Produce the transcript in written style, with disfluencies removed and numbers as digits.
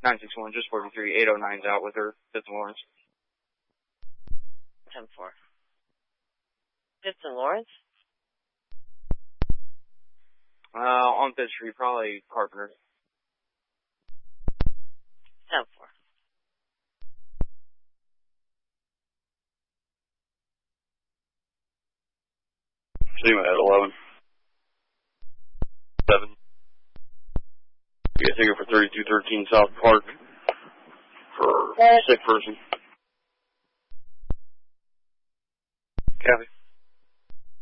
961, just 43, 809's out with her, 5th and Lawrence. 10-4. 5th and Lawrence? On 5th Street, probably Carpenter. 10-4. Same at 11. 7. Yeah, take it for 3213 South Park for sick person.